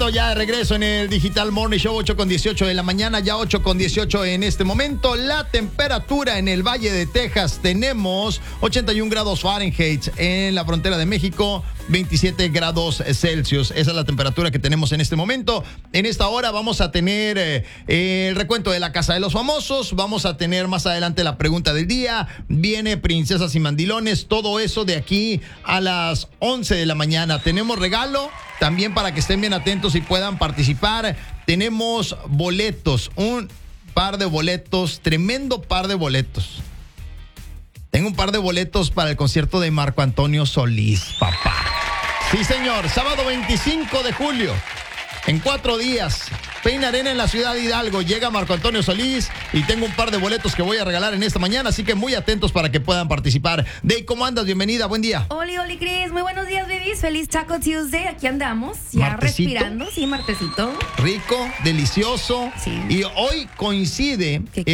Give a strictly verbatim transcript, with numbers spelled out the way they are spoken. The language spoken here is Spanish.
Perfecto, ya de regreso en el Digital Morning Show, ocho con dieciocho de la mañana, ya ocho con dieciocho en este momento. La temperatura en el Valle de Texas tenemos ochenta y un grados Fahrenheit, en la frontera de México veintisiete grados Celsius. Esa es la temperatura que tenemos en este momento. En esta hora vamos a tener eh, el recuento de la Casa de los Famosos, vamos a tener más adelante la pregunta del día, viene Princesas y Mandilones, todo eso de aquí a las once de la mañana. Tenemos regalo también para que estén bien atentos y puedan participar. Tenemos boletos, un par de boletos, tremendo par de boletos. Tengo un par de boletos para el concierto de Marco Antonio Solís, papá. Sí, señor, sábado veinticinco de julio, en cuatro días, Peña Arena en la ciudad de Hidalgo. Llega Marco Antonio Solís y tengo un par de boletos que voy a regalar en esta mañana, así que muy atentos para que puedan participar. Dey, ¿cómo andas? Bienvenida, buen día. Oli, oli, Cris, muy buenos días, babies. Feliz Taco Tuesday, aquí andamos, ya ¿Martesito? Respirando, sí, martesito. Rico, delicioso. Sí. Y hoy coincide... ¿Qué